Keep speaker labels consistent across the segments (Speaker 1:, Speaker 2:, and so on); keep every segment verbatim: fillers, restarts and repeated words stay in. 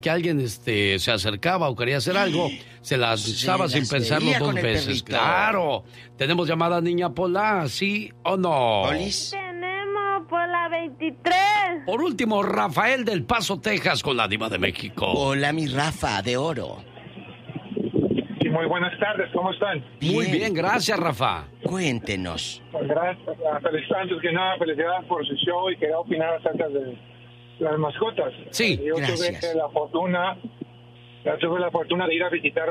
Speaker 1: que alguien este, se acercaba o quería hacer algo, se las echaba sin pensarlo dos veces. Claro. Tenemos llamada niña Pola, ¿sí o no?
Speaker 2: ¿Polis?
Speaker 3: Tenemos Pola veintitrés.
Speaker 1: Por último, Rafael del Paso, Texas, con la Diva de México.
Speaker 2: Hola, mi Rafa, de oro.
Speaker 4: Sí, muy buenas tardes, ¿cómo están?
Speaker 2: Bien.
Speaker 1: Muy bien, gracias, Rafa.
Speaker 2: Cuéntenos.
Speaker 4: Pues gracias, felicidades, antes que nada, felicidades por su show y quería opinar acerca de las mascotas.
Speaker 1: Sí,
Speaker 4: yo
Speaker 2: gracias.
Speaker 4: tuve la fortuna, yo tuve la fortuna de ir a visitar,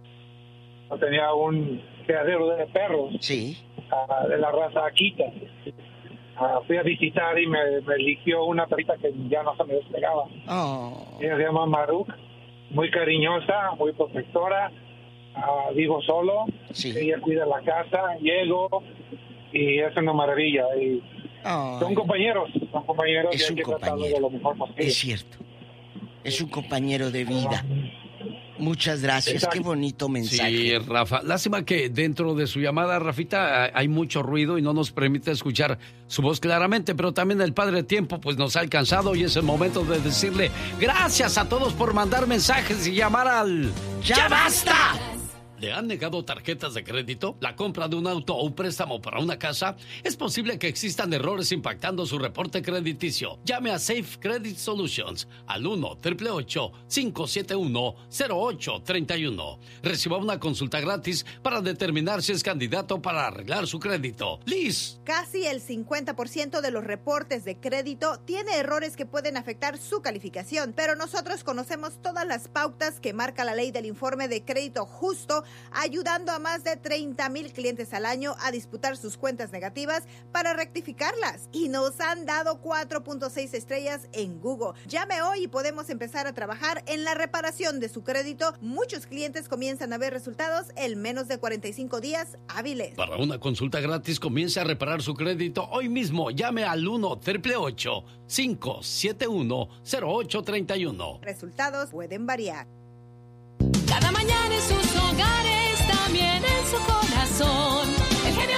Speaker 4: tenía un criadero de perros,
Speaker 2: Sí.
Speaker 4: uh, de la raza Akita. Uh, fui a visitar y me, me eligió una perrita que ya no se me despegaba.
Speaker 2: Oh.
Speaker 4: Ella se llama Maruk, muy cariñosa, muy protectora. Uh, vivo solo,
Speaker 2: Sí.
Speaker 4: ella cuida la casa, llego y es una maravilla. Y
Speaker 2: Oh.
Speaker 4: son compañeros, son compañeros
Speaker 2: Es
Speaker 4: y hay
Speaker 2: un
Speaker 4: que tratarlos
Speaker 2: compañero.
Speaker 4: de lo mejor posible.
Speaker 2: Es cierto. Es un compañero de vida. Muchas gracias.
Speaker 4: Exacto.
Speaker 2: Qué bonito mensaje.
Speaker 1: Sí, Rafa. Lástima que dentro de su llamada, Rafita, hay mucho ruido y no nos permite escuchar su voz claramente, pero también el Padre Tiempo pues nos ha alcanzado y es el momento de decirle gracias a todos por mandar mensajes y llamar al...
Speaker 2: ¡Ya basta!
Speaker 1: ¿Le han negado tarjetas de crédito? ¿La compra de un auto o un préstamo para una casa? Es posible que existan errores impactando su reporte crediticio. Llame a Safe Credit Solutions al uno, ocho ocho ocho, cinco siete uno, cero ocho tres uno. Reciba una consulta gratis para determinar si es candidato para arreglar su crédito. Liz.
Speaker 5: Casi el cincuenta por ciento de los reportes de crédito tiene errores que pueden afectar su calificación, pero nosotros conocemos todas las pautas que marca la ley del informe de crédito justo, ayudando a más de treinta mil clientes al año a disputar sus cuentas negativas para rectificarlas. Y nos han dado cuatro punto seis estrellas en Google. Llame hoy y podemos empezar a trabajar en la reparación de su crédito. Muchos clientes comienzan a ver resultados en menos de cuarenta y cinco días hábiles.
Speaker 1: Para una consulta gratis, comience a reparar su crédito hoy mismo. Llame al uno, ocho ocho ocho, cinco siete uno, cero ocho tres uno.
Speaker 5: Resultados pueden variar.
Speaker 6: Cada mañana en sus hogares, también en su corazón. El genio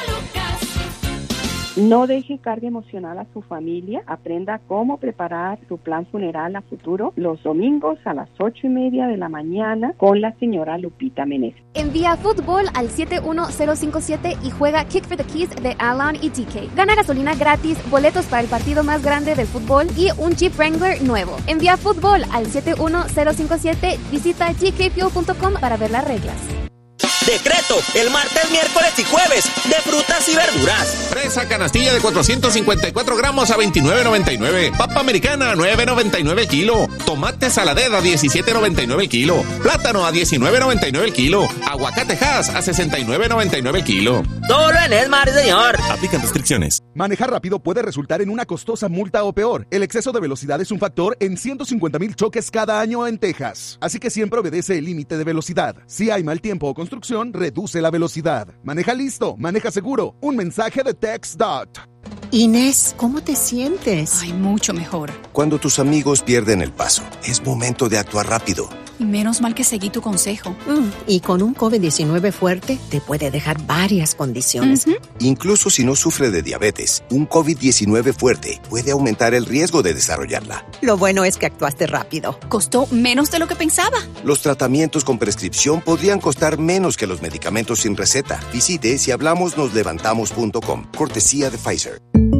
Speaker 6: Lucas.
Speaker 7: No deje carga emocional a su familia. Aprenda cómo preparar su plan funeral a futuro los domingos a las ocho y media de la mañana con la señora Lupita Meneses.
Speaker 8: Envía fútbol al siete uno cero cinco siete y juega Kick for the Keys de Alon y T K. Gana gasolina gratis, boletos para el partido más grande del fútbol y un Jeep Wrangler nuevo. Envía fútbol al siete uno cero cinco siete. Visita g k fuel punto com para ver las reglas.
Speaker 9: Decreto, el martes, miércoles y jueves, de frutas y verduras.
Speaker 10: Fresa canastilla de cuatrocientos cincuenta y cuatro gramos a veintinueve noventa y nueve. Papa americana a nueve noventa y nueve el kilo. Tomate saladera a diecisiete noventa y nueve el kilo. Plátano a diecinueve noventa y nueve el kilo. Aguacate Hass a sesenta y nueve noventa y nueve el kilo.
Speaker 9: Solo en Esmar, señor.
Speaker 10: Aplican restricciones.
Speaker 11: Manejar rápido puede resultar en una costosa multa o peor. El exceso de velocidad es un factor en ciento cincuenta mil choques cada año en Texas. Así que siempre obedece el límite de velocidad. Si hay mal tiempo o construcción, reduce la velocidad. Maneja listo, maneja seguro. Un mensaje de TxDOT.
Speaker 12: Inés, ¿cómo te sientes?
Speaker 13: Ay, mucho mejor.
Speaker 14: Cuando tus amigos pierden el paso, es momento de actuar rápido.
Speaker 13: Y menos mal que seguí tu consejo.
Speaker 12: Mm, y con un COVID diecinueve fuerte, te puede dejar varias condiciones.
Speaker 13: Uh-huh.
Speaker 14: Incluso si no sufre de diabetes, un COVID diecinueve fuerte puede aumentar el riesgo de desarrollarla.
Speaker 12: Lo bueno es que actuaste rápido.
Speaker 13: Costó menos de lo que pensaba.
Speaker 14: Los tratamientos con prescripción podrían costar menos que los medicamentos sin receta. Visite si hablamos nos levantamos punto com. Cortesía de Pfizer.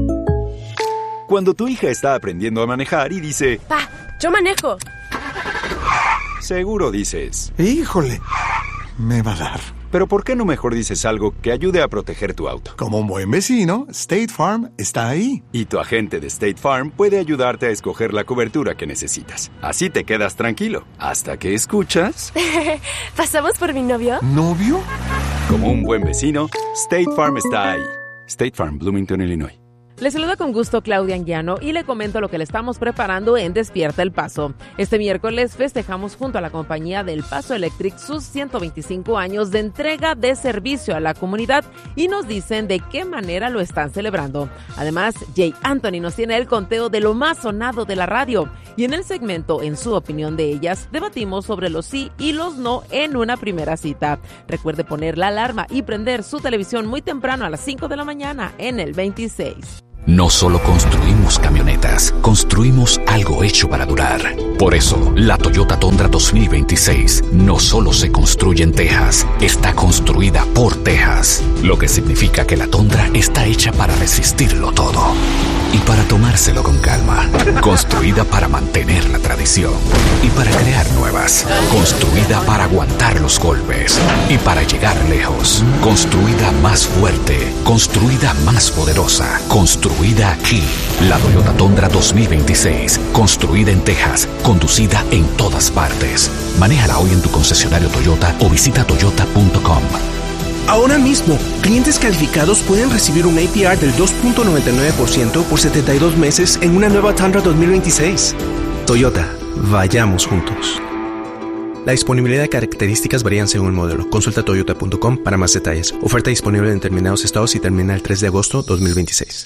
Speaker 15: Cuando tu hija está aprendiendo a manejar y dice...
Speaker 16: Pa, yo manejo.
Speaker 15: Seguro dices...
Speaker 17: Híjole, me va a dar.
Speaker 15: Pero ¿por qué no mejor dices algo que ayude a proteger tu auto?
Speaker 17: Como un buen vecino, State Farm está ahí.
Speaker 15: Y tu agente de State Farm puede ayudarte a escoger la cobertura que necesitas. Así te quedas tranquilo, hasta que escuchas...
Speaker 16: ¿Pasamos por mi novio?
Speaker 17: ¿Novio?
Speaker 15: Como un buen vecino, State Farm está ahí. State Farm, Bloomington, Illinois.
Speaker 18: Le saluda con gusto Claudia Anguiano y le comento lo que le estamos preparando en Despierta el Paso. Este miércoles festejamos junto a la compañía del Paso Electric sus ciento veinticinco años de entrega de servicio a la comunidad y nos dicen de qué manera lo están celebrando. Además, Jay Anthony nos tiene el conteo de lo más sonado de la radio y en el segmento En su opinión de ellas debatimos sobre los sí y los no en una primera cita. Recuerde poner la alarma y prender su televisión muy temprano a las cinco de la mañana en el veintiséis.
Speaker 19: No solo construimos camionetas, construimos algo hecho para durar. Por eso, la Toyota Tundra dos mil veintiséis no solo se construye en Texas, está construida por Texas. Lo que significa que la Tundra está hecha para resistirlo todo. Y para tomárselo con calma. Construida para mantener la tradición. Y para crear nuevas. Construida para aguantar los golpes. Y para llegar lejos. Construida más fuerte. Construida más poderosa. Construida aquí. La Toyota Tundra dos mil veintiséis. Construida en Texas. Conducida en todas partes. Manéjala hoy en tu concesionario Toyota o visita toyota punto com.
Speaker 20: Ahora mismo, clientes calificados pueden recibir un A P R del dos punto noventa y nueve por ciento por setenta y dos meses en una nueva Tundra dos mil veintiséis. Toyota, vayamos juntos. La disponibilidad de características varían según el modelo. Consulta toyota punto com para más detalles. Oferta disponible en determinados estados y termina el tres de agosto de dos mil veintiséis.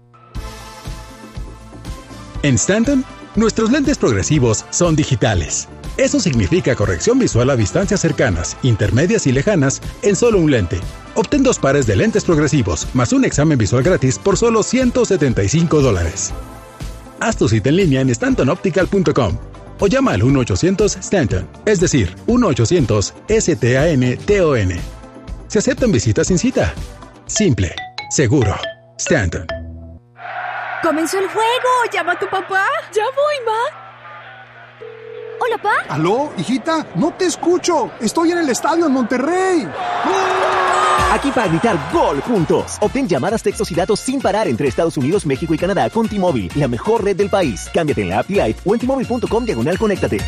Speaker 21: En Stanton, nuestros lentes progresivos son digitales. Eso significa corrección visual a distancias cercanas, intermedias y lejanas en solo un lente. Obtén dos pares de lentes progresivos más un examen visual gratis por solo ciento setenta y cinco dólares. Haz tu cita en línea en stanton optical punto com o llama al uno ochocientos Stanton, es decir, uno ochocientos S T A N T O N. Se aceptan visitas sin cita. Simple, seguro, Stanton.
Speaker 22: ¡Comenzó el juego! ¡Llama a tu papá!
Speaker 16: ¡Ya voy, ma!
Speaker 22: Hola, pa.
Speaker 23: ¿Aló, hijita? No te escucho. Estoy en el estadio en Monterrey.
Speaker 24: Aquí para gritar gol juntos. Obtén llamadas, textos y datos sin parar entre Estados Unidos, México y Canadá con T-Mobile, la mejor red del país. Cámbiate en la app T-Life o en T-Mobile punto com diagonal conéctate.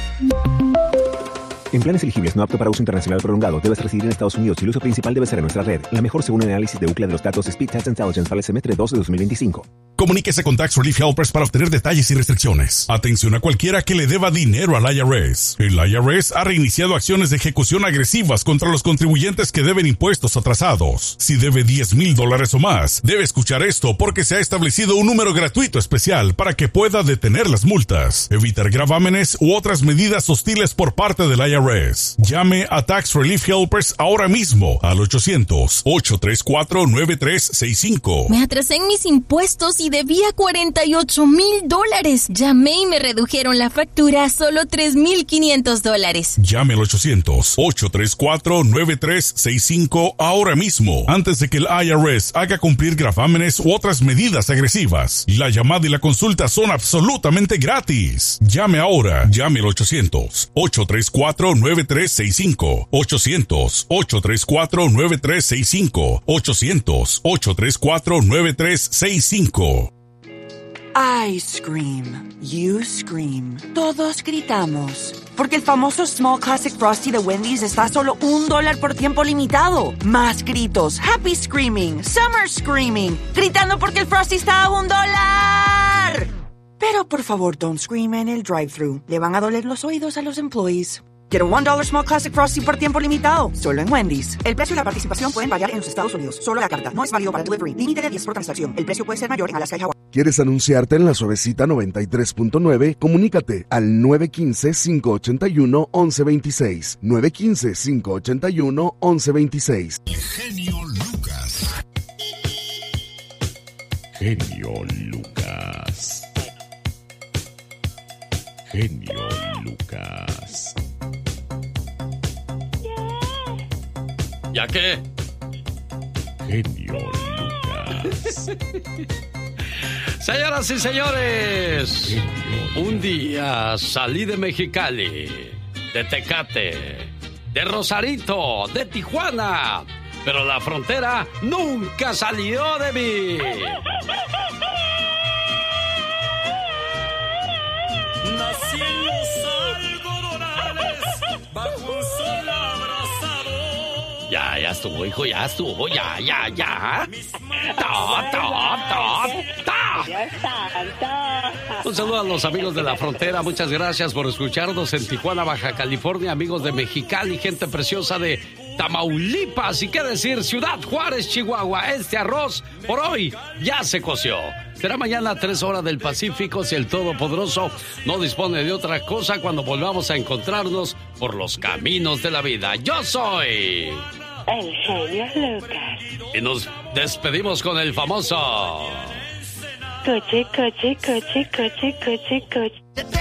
Speaker 24: En planes elegibles no apto para uso internacional prolongado, debes residir en Estados Unidos y el uso principal debe ser en nuestra red. La mejor según el análisis de U C L A de los datos Speed Test Intelligence al S M tres dos de dos mil veinticinco.
Speaker 25: Comuníquese con Tax Relief Helpers para obtener detalles y restricciones. Atención a cualquiera que le deba dinero al I R S. El I R S ha reiniciado acciones de ejecución agresivas contra los contribuyentes que deben impuestos atrasados. Si debe diez mil dólares o más, debe escuchar esto porque se ha establecido un número gratuito especial para que pueda detener las multas, evitar gravámenes u otras medidas hostiles por parte del I R S. Llame a Tax Relief Helpers ahora mismo al ochocientos, ocho tres cuatro, nueve tres seis cinco.
Speaker 26: Me atrasé en mis impuestos y debía cuarenta y ocho mil dólares. Llamé y me redujeron la factura a solo tres mil quinientos dólares.
Speaker 25: Llame al ochocientos, ocho tres cuatro, nueve tres seis cinco ahora mismo, antes de que el I R S haga cumplir gravámenes u otras medidas agresivas. La llamada y la consulta son absolutamente gratis. Llame ahora. Llame al ochocientos, ocho tres cuatro, nueve tres seis cinco. ochocientos, ocho tres cuatro, nueve tres seis cinco. ochocientos, ocho tres cuatro, nueve tres seis cinco.
Speaker 27: I scream, you scream, todos gritamos. Porque el famoso Small Classic Frosty de Wendy's está a solo un dólar por tiempo limitado. Más gritos, happy screaming, summer screaming, gritando porque el Frosty está a un dólar. Pero por favor, don't scream en el drive-thru. Le van a doler los oídos a los employees. Quiero un dólar Small Classic Frosty por tiempo limitado, solo en Wendy's. El precio y la participación pueden variar en los Estados Unidos. Solo la carta. No es válido para delivery. Límite de diez por transacción. El precio puede ser mayor en Alaska y Hawái.
Speaker 11: ¿Quieres anunciarte en la Suavecita noventa y tres punto nueve? Comunícate al nueve uno cinco, cinco ocho uno, once veintiséis. nueve uno cinco, cinco ocho uno, once veintiséis.
Speaker 28: El genio Lucas. Genio Lucas. Genio Lucas.
Speaker 1: ¿Ya qué?
Speaker 28: Genio Lucas.
Speaker 1: Señoras y señores, un día salí de Mexicali, de Tecate, de Rosarito, de Tijuana, pero la frontera nunca salió de mí.
Speaker 6: Nací en los algodonales, bajo un sol abrasador.
Speaker 1: Ya, ya estuvo, hijo, ya estuvo, ya, ya, ya. Ta, ta, ta, ta. Un saludo a los amigos de la frontera, muchas gracias por escucharnos en Tijuana, Baja California, amigos de Mexicali, gente preciosa de Tamaulipas y qué decir, Ciudad Juárez, Chihuahua. Este arroz por hoy ya se coció. Será mañana a tres horas del Pacífico si el Todopoderoso no dispone de otra cosa cuando volvamos a encontrarnos por los caminos de la vida. Yo soy
Speaker 29: el genio Lucas.
Speaker 1: Y nos despedimos con el famoso
Speaker 2: coche, coche, coche, coche, coche, coche.